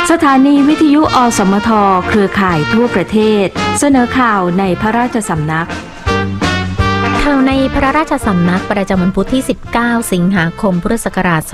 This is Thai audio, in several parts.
สถานีวิทยุอสมทเครือข่ายทั่วประเทศเสนอข่าวในพระราชสำนักข่าวในพระราชสำนักประจำวันพุธที่19สิงหาคมพุทธศักราช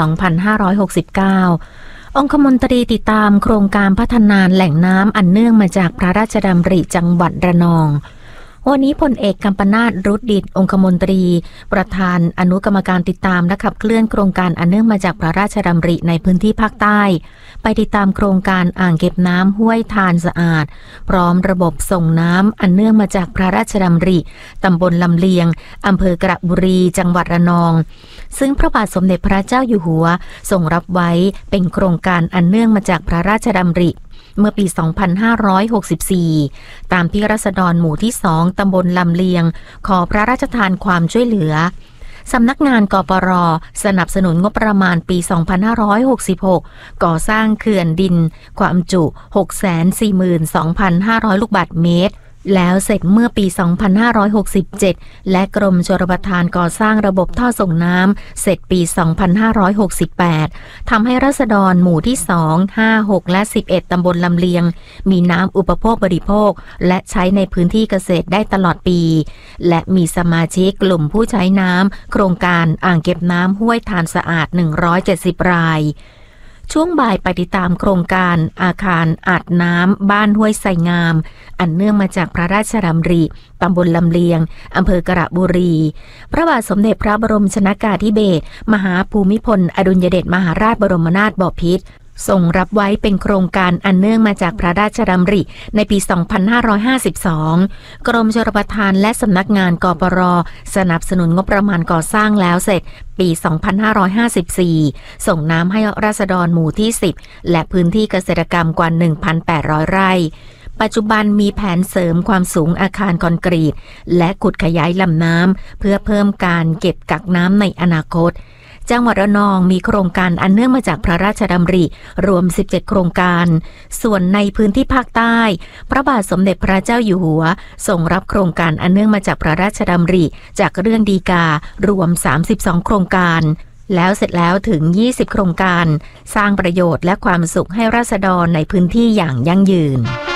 2569องคมนตรีติดตามโครงการพัฒนาแหล่งน้ำอันเนื่องมาจากพระราชดำริจังหวัดระนองวันนี้พลเอกกัมปนาท รุดดิษฐ์องคมนตรีประธานอนุกรรมการติดตามและขับเคลื่อนโครงการอันเนื่องมาจากพระราชดำริในพื้นที่ภาคใต้ไปติดตามโครงการอ่างเก็บน้ำห้วยทานสะอาดพร้อมระบบส่งน้ำอันเนื่องมาจากพระราชดำริตำบลลำเลียงอำเภอกระบุรีจังหวัดระนองซึ่งพระบาทสมเด็จพระเจ้าอยู่หัวทรงรับไว้เป็นโครงการอันเนื่องมาจากพระราชดำริเมื่อปี 2564 ตามที่ราษฎรหมู่ที่ 2 ตำบลลำเลียงขอพระราชทานความช่วยเหลือสำนักงานกปร.สนับสนุนงบประมาณปี 2566 ก่อสร้างเขื่อนดินความจุ 642,500 ลูกบาศก์เมตรแล้วเสร็จเมื่อปี 2567 และกรมชลประทานก่อสร้างระบบท่อส่งน้ำเสร็จปี 2568 ทำให้ราษฎรหมู่ที่ 2 5 6 และ 11 ตำบลลำเลียงมีน้ำอุปโภคบริโภคและใช้ในพื้นที่เกษตรได้ตลอดปีและมีสมาชิกกลุ่มผู้ใช้น้ำโครงการอ่างเก็บน้ำห้วยทานสะอาด 170 รายช่วงบ่ายไปติดตามโครงการอาคารอัดน้ำบ้านห้วยไสงามอันเนื่องมาจากพระราชดำริตำบลลำเลียงอำเภอกระบุรีพระบาทสมเด็จพระบรมชนกาธิเบศรมหาภูมิพลอดุลยเดชมหาราชบรมนาถบพิตรทรงรับไว้เป็นโครงการอันเนื่องมาจากพระราชดำริในปี 2552 กรมชลประทานและสำนักงานกปร.สนับสนุนงบประมาณก่อสร้างแล้วเสร็จปี 2554 ส่งน้ำให้ราษฎรหมู่ที่ 10 และพื้นที่เกษตรกรรมกว่า 1,800 ไร่ปัจจุบันมีแผนเสริมความสูงอาคารคอนกรีตและขุดขยายลำน้ำเพื่อเพิ่มการเก็บกักน้ำในอนาคตจังหวัดระนองมีโครงการอันเนื่องมาจากพระราชดำริรวม 17 โครงการส่วนในพื้นที่ภาคใต้พระบาทสมเด็จพระเจ้าอยู่หัวทรงรับโครงการอันเนื่องมาจากพระราชดำริจากเรื่องฎีการวม 32 โครงการแล้วเสร็จแล้วถึง 20 โครงการสร้างประโยชน์และความสุขให้ราษฎรในพื้นที่อย่างยั่งยืน